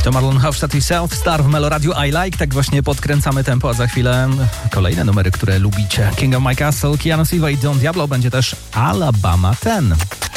To Marlon Hofstadt i Self Star w Meloradiu I Like. Tak właśnie podkręcamy tempo, a za chwilę kolejne numery, które lubicie. King of My Castle, Keanu Silva i Don Diablo. Będzie też Alabama 10.